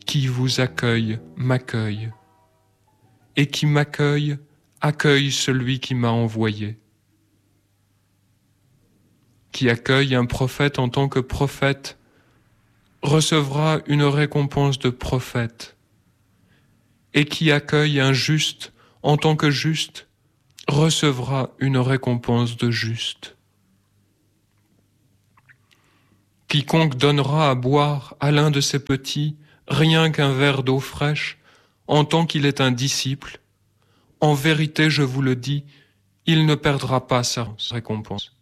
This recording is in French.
Qui vous accueille, m'accueille. Et qui m'accueille, accueille celui qui m'a envoyé. Qui accueille un prophète en tant que prophète, recevra une récompense de prophète. Et qui accueille un juste en tant que juste, recevra une récompense de juste. Quiconque donnera à boire à l'un de ces petits rien qu'un verre d'eau fraîche, en tant qu'il est un disciple, en vérité, je vous le dis, il ne perdra pas sa récompense.